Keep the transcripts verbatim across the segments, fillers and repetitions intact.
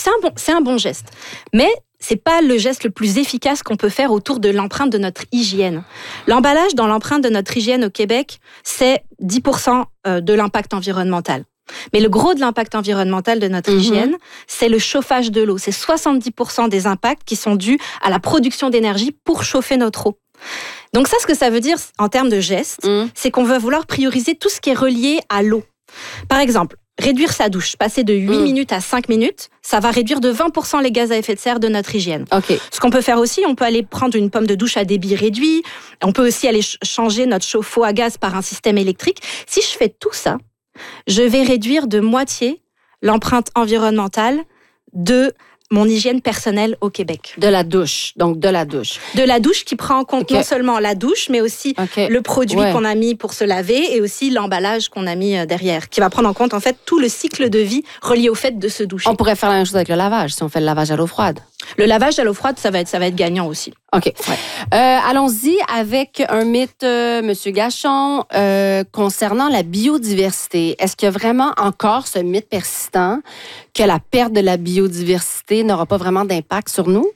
c'est un bon, c'est un bon geste. Mais c'est pas le geste le plus efficace qu'on peut faire autour de l'empreinte de notre hygiène. L'emballage dans l'empreinte de notre hygiène au Québec, c'est dix pour cent de l'impact environnemental. Mais le gros de l'impact environnemental de notre mmh. hygiène, c'est le chauffage de l'eau. C'est soixante-dix pour cent des impacts qui sont dus à la production d'énergie pour chauffer notre eau. Donc ça, ce que ça veut dire en termes de gestes, mmh. c'est qu'on va vouloir prioriser tout ce qui est relié à l'eau. Par exemple, réduire sa douche, passer de huit mmh. minutes à cinq minutes, ça va réduire de vingt pour cent les gaz à effet de serre de notre hygiène. Okay. Ce qu'on peut faire aussi, on peut aller prendre une pomme de douche à débit réduit, on peut aussi aller ch- changer notre chauffe-eau à gaz par un système électrique. Si je fais tout ça, je vais réduire de moitié l'empreinte environnementale de mon hygiène personnelle au Québec. De la douche, donc de la douche. De la douche qui prend en compte okay. non seulement la douche, mais aussi okay. le produit ouais. qu'on a mis pour se laver et aussi l'emballage qu'on a mis derrière, qui va prendre en compte en fait tout le cycle de vie relié au fait de se doucher. On pourrait faire la même chose avec le lavage, si on fait le lavage à l'eau froide. Le lavage à l'eau froide, ça va être, ça va être gagnant aussi. OK. Ouais. Euh, allons-y avec un mythe, euh, M. Gachon, euh, concernant la biodiversité. Est-ce qu'il y a vraiment encore ce mythe persistant que la perte de la biodiversité n'aura pas vraiment d'impact sur nous?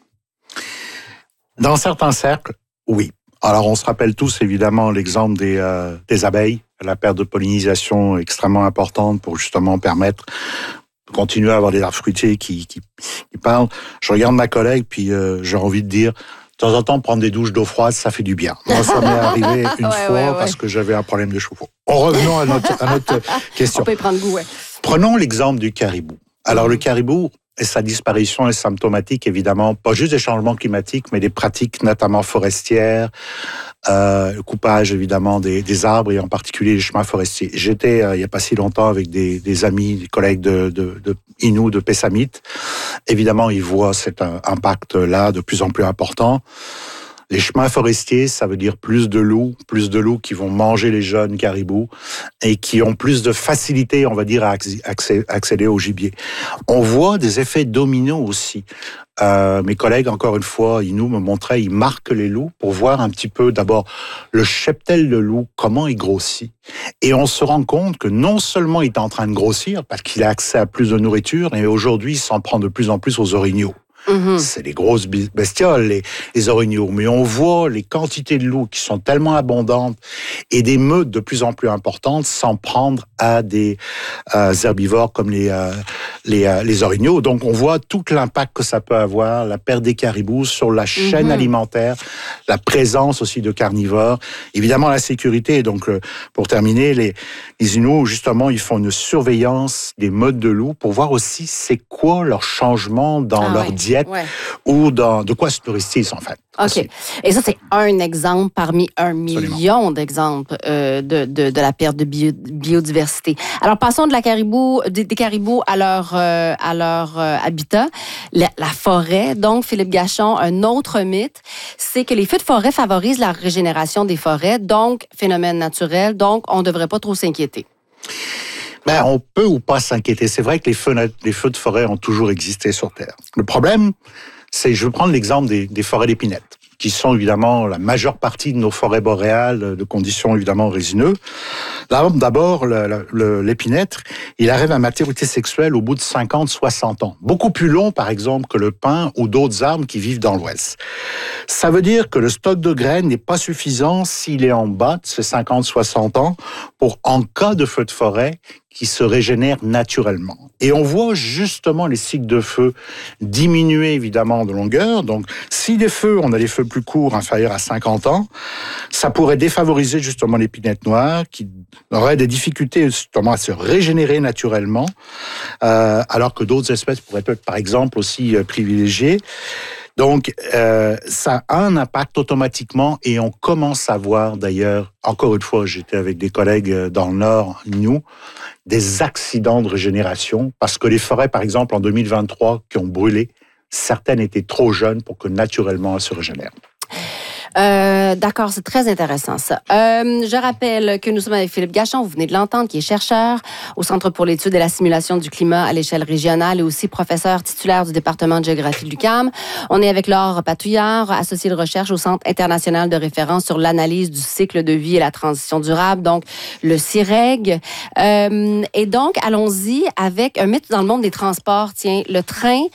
Dans certains cercles, oui. Alors, on se rappelle tous, évidemment, l'exemple des, euh, des abeilles, la perte de pollinisation extrêmement importante pour justement permettre de continuer à avoir des arbres fruitiers qui, qui, qui parlent. Je regarde ma collègue, puis euh, j'ai envie de dire, de temps en temps, prendre des douches d'eau froide, ça fait du bien. Moi, ça m'est arrivé une ouais, fois ouais, ouais. parce que j'avais un problème de chauffe-eau. En revenant à notre, à notre question. On peut y prendre goût, ouais. Prenons l'exemple du caribou. Alors, le caribou, et sa disparition est symptomatique, évidemment, pas juste des changements climatiques, mais des pratiques notamment forestières, euh, le coupage, évidemment, des, des arbres et en particulier les chemins forestiers. J'étais, euh, il n'y a pas si longtemps, avec des, des amis, des collègues de, de, de Innu, de Pessamit. Évidemment, ils voient cet impact-là de plus en plus important. Les chemins forestiers, ça veut dire plus de loups, plus de loups qui vont manger les jeunes caribous et qui ont plus de facilité, on va dire, à accéder au gibier. On voit des effets dominos aussi. Euh, mes collègues, encore une fois, ils nous me montraient, ils marquent les loups pour voir un petit peu, d'abord, le cheptel de loup, comment il grossit. Et on se rend compte que non seulement il est en train de grossir, parce qu'il a accès à plus de nourriture, mais aujourd'hui, il s'en prend de plus en plus aux orignaux. Mmh. C'est des grosses bestioles, les, les orignaux. Mais on voit les quantités de loups qui sont tellement abondantes et des meutes de plus en plus importantes s'en prendre à des euh, herbivores comme les, euh, les, euh, les orignaux. Donc, on voit tout l'impact que ça peut avoir, la perte des caribous sur la chaîne mmh. alimentaire, la présence aussi de carnivores, évidemment la sécurité. Donc, euh, pour terminer, les, les Inuits, justement, ils font une surveillance des meutes de loups pour voir aussi c'est quoi leur changement dans ah, leur ouais. diète ouais. ou dans de quoi se nourrissent-ils, en fait. OK. Aussi. Et ça, c'est un exemple parmi un million Absolument. d'exemples euh, de, de, de la perte de bio, biodiversité. Alors, passons de la caribou, des, des caribous à leur, euh, à leur euh, habitat. La, la forêt, donc, Philippe Gachon, un autre mythe, c'est que les feux de forêt favorisent la régénération des forêts, donc, phénomène naturel, donc, on ne devrait pas trop s'inquiéter. Ben, on peut ou pas s'inquiéter. C'est vrai que les feux, les feux de forêt ont toujours existé sur Terre. Le problème, c'est, je vais prendre l'exemple des, des forêts d'épinette, qui sont évidemment la majeure partie de nos forêts boréales, de conditions évidemment résineuses. Là, d'abord, le, le, l'épinette, il arrive à maturité sexuelle au bout de cinquante à soixante ans. Beaucoup plus long, par exemple, que le pin ou d'autres arbres qui vivent dans l'Ouest. Ça veut dire que le stock de graines n'est pas suffisant s'il est en bas de ces cinquante à soixante ans pour, en cas de feu de forêt, qui se régénèrent naturellement. Et on voit justement les cycles de feu diminuer évidemment de longueur. Donc, si les feux, on a des feux plus courts, inférieurs à cinquante ans, ça pourrait défavoriser justement l'épinette noire, qui aurait des difficultés justement à se régénérer naturellement, euh, alors que d'autres espèces pourraient être par exemple aussi euh, privilégiées. Donc, euh, ça a un impact automatiquement et on commence à voir d'ailleurs, encore une fois, j'étais avec des collègues dans le Nord, nous, des accidents de régénération parce que les forêts, par exemple, en deux mille vingt-trois, qui ont brûlé, certaines étaient trop jeunes pour que naturellement elles se régénèrent. Euh, d'accord, c'est très intéressant ça. Euh, je rappelle que nous sommes avec Philippe Gachon, vous venez de l'entendre, qui est chercheur au Centre pour l'étude et la simulation du climat à l'échelle régionale et aussi professeur titulaire du département de géographie de l'U Q A M. On est avec Laure Patouillard, associée de recherche au Centre international de référence sur l'analyse du cycle de vie et la transition durable, donc le C I R E G. Euh, et donc, allons-y avec un mythe dans le monde des transports. Tiens, le train